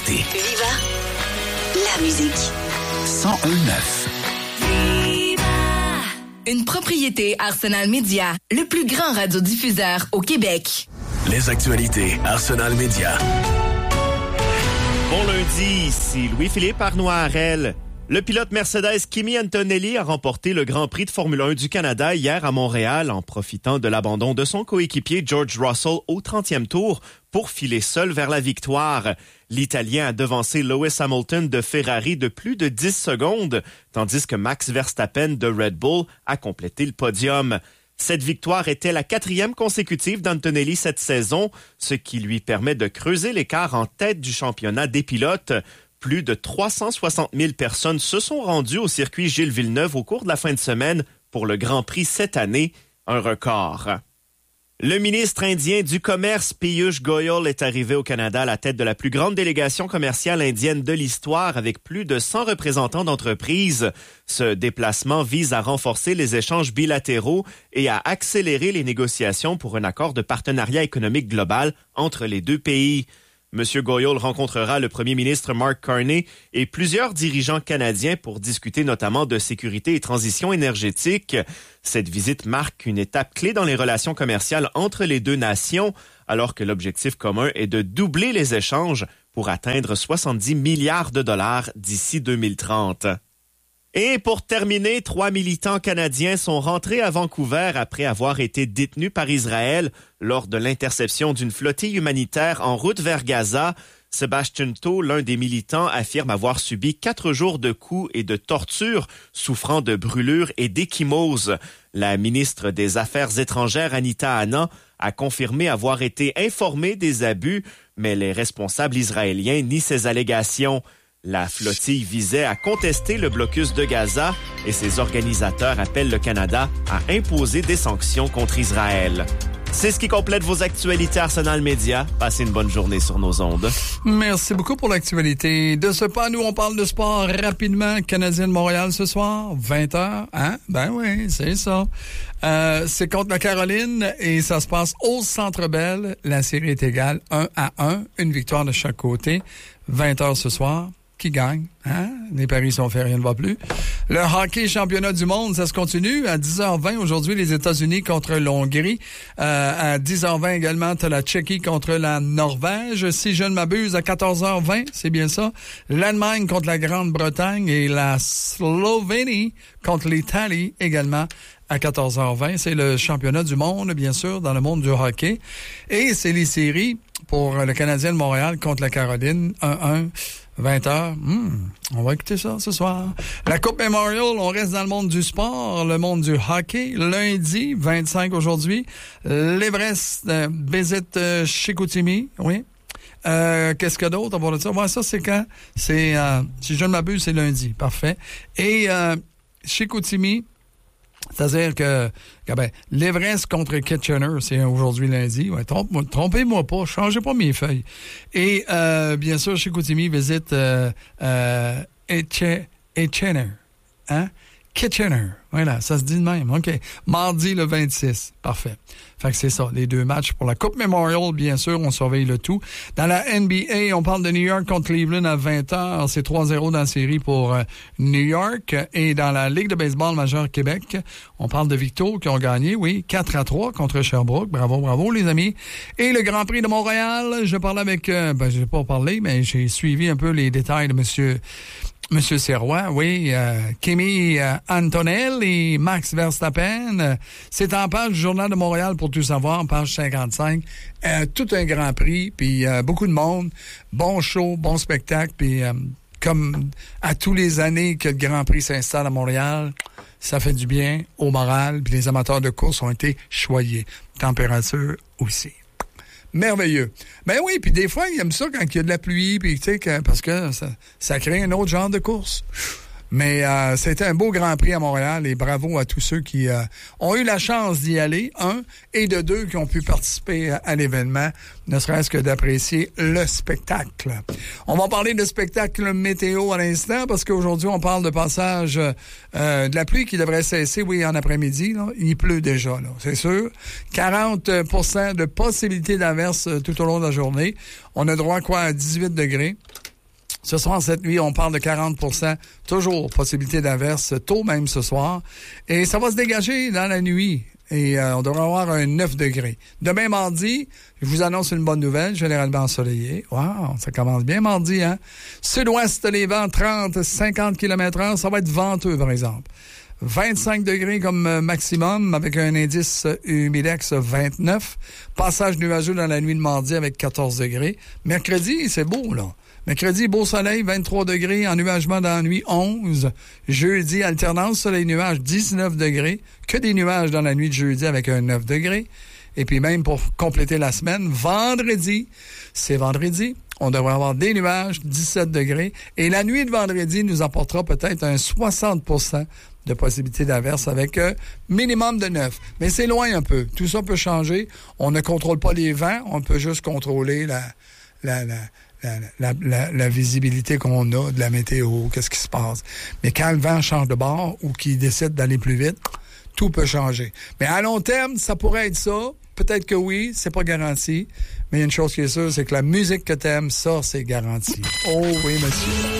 écoutez Viva la musique. 101.9. Une propriété Arsenal Média, le plus grand radiodiffuseur au Québec. Les actualités Arsenal Média. Bon lundi, ici Louis-Philippe Arnois-Harel. Le pilote Mercedes Kimi Antonelli a remporté le Grand Prix de Formule 1 du Canada hier à Montréal en profitant de l'abandon de son coéquipier George Russell au 30e tour pour filer seul vers la victoire. L'Italien a devancé Lewis Hamilton de Ferrari de plus de 10 secondes, tandis que Max Verstappen de Red Bull a complété le podium. Cette victoire était la 4e consécutive d'Antonelli cette saison, ce qui lui permet de creuser l'écart en tête du championnat des pilotes. Plus de 360 000 personnes se sont rendues au circuit Gilles Villeneuve au cours de la fin de semaine pour le Grand Prix cette année, un record. Le ministre indien du Commerce, Piyush Goyal, est arrivé au Canada à la tête de la plus grande délégation commerciale indienne de l'histoire avec plus de 100 représentants d'entreprises. Ce déplacement vise à renforcer les échanges bilatéraux et à accélérer les négociations pour un accord de partenariat économique global entre les deux pays. M. Goyal rencontrera le premier ministre Mark Carney et plusieurs dirigeants canadiens pour discuter notamment de sécurité et transition énergétique. Cette visite marque une étape clé dans les relations commerciales entre les deux nations, alors que l'objectif commun est de doubler les échanges pour atteindre 70 milliards de dollars d'ici 2030. Et pour terminer, 3 militants canadiens sont rentrés à Vancouver après avoir été détenus par Israël lors de l'interception d'une flottille humanitaire en route vers Gaza. Sébastien Tau, l'un des militants, affirme avoir subi 4 jours de coups et de tortures, souffrant de brûlures et d'échymoses. La ministre des Affaires étrangères, Anita Anand, a confirmé avoir été informée des abus, mais les responsables israéliens nient ces allégations. La flottille visait à contester le blocus de Gaza et ses organisateurs appellent le Canada à imposer des sanctions contre Israël. C'est ce qui complète vos actualités Arsenal Média. Passez une bonne journée sur nos ondes. Merci beaucoup pour l'actualité. De ce pas, nous, on parle de sport rapidement. Canadien de Montréal ce soir, 20h. Hein? Ben oui, c'est ça. C'est contre la Caroline et ça se passe au Centre Bell. La série est égale 1-1. Une victoire de chaque côté. 20h ce soir. Qui gagne, hein? Les paris sont faits, rien ne va plus. Le hockey championnat du monde, ça se continue. À 10h20, aujourd'hui, les États-Unis contre l'Hongrie. À 10h20 également, t'as la Tchéquie contre la Norvège. Si je ne m'abuse, à 14h20, c'est bien ça. L'Allemagne contre la Grande-Bretagne et la Slovénie contre l'Italie également. À 14h20, c'est le championnat du monde, bien sûr, dans le monde du hockey. Et c'est les séries pour le Canadien de Montréal contre la Caroline, 1-1. 20h, on va écouter ça ce soir. La Coupe Memorial, on reste dans le monde du sport, le monde du hockey. Lundi, 25 aujourd'hui, l'Everest visite Chicoutimi, oui. Qu'est-ce qu'il y a d'autre à part de ça? Ouais, ça, c'est quand? C'est, si je ne m'abuse, c'est lundi. Parfait. Et Chicoutimi, c'est-à-dire que l'Everest contre Kitchener, c'est aujourd'hui lundi. Ouais, trompez-moi pas, changez pas mes feuilles. Et bien sûr, Chicoutimi visite Kitchener. Hein? Kitchener. Voilà, ça se dit de même. OK. Mardi le 26. Parfait. Fait que c'est ça, les deux matchs pour la Coupe Memorial, bien sûr, on surveille le tout. Dans la NBA, on parle de New York contre Cleveland à 20h. C'est 3-0 dans la série pour New York. Et dans la Ligue de baseball majeure Québec, on parle de Victo qui ont gagné, oui, 4-3 contre Sherbrooke. Bravo, bravo, les amis. Et le Grand Prix de Montréal, je parlais avec, j'ai pas parlé, mais j'ai suivi un peu les détails de Monsieur Serrois, oui, Kimi Antonelli et Max Verstappen. C'est en page du Journal de Montréal pour tout savoir, page 55. Tout un Grand Prix, puis beaucoup de monde. Bon show, bon spectacle, puis comme à tous les années que le Grand Prix s'installe à Montréal, ça fait du bien au moral, puis les amateurs de course ont été choyés. Température aussi. Merveilleux. Ben oui, puis des fois, ils aiment ça quand il y a de la pluie, puis tu sais, parce que ça crée un autre genre de course. Mais c'était un beau Grand Prix à Montréal et bravo à tous ceux qui ont eu la chance d'y aller, et de deux qui ont pu participer à l'événement, ne serait-ce que d'apprécier le spectacle. On va parler de spectacle météo à l'instant parce qu'aujourd'hui, on parle de passage de la pluie qui devrait cesser, oui, en après-midi. Là. Il pleut déjà, là, c'est sûr. 40% de possibilité d'averse tout au long de la journée. On a droit à 18 degrés. Ce soir, cette nuit, on parle de 40%. Toujours possibilité d'averse, tôt même ce soir. Et ça va se dégager dans la nuit. Et on devrait avoir un 9 degrés. Demain, mardi, je vous annonce une bonne nouvelle, généralement ensoleillé. Wow, ça commence bien mardi, hein? Sud-ouest, les vents 30, 50 km/h. Ça va être venteux, par exemple. 25 degrés comme maximum avec un indice humidex 29. Passage nuageux dans la nuit de mardi avec 14 degrés. Mercredi, c'est beau, là. Mercredi, beau soleil, 23 degrés. Ennuagement dans la nuit, 11. Jeudi, alternance soleil-nuage, 19 degrés. Que des nuages dans la nuit de jeudi avec un 9 degrés. Et puis même pour compléter la semaine, vendredi, c'est vendredi. On devrait avoir des nuages, 17 degrés. Et la nuit de vendredi nous apportera peut-être un 60% de possibilité d'averse avec minimum de 9. Mais c'est loin un peu. Tout ça peut changer. On ne contrôle pas les vents. On peut juste contrôler la visibilité qu'on a de la météo, qu'est-ce qui se passe. Mais quand le vent change de bord ou qu'il décide d'aller plus vite, tout peut changer. Mais à long terme, ça pourrait être ça. Peut-être que oui, c'est pas garanti. Mais il y a une chose qui est sûre, c'est que la musique que t'aimes, ça, c'est garanti. Oh oui, monsieur.